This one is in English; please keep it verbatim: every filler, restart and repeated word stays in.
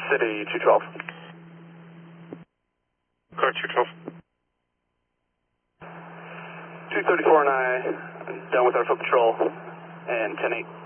City two twelve. Car two twelve. two thirty-four and I, done with our foot patrol, and ten eight.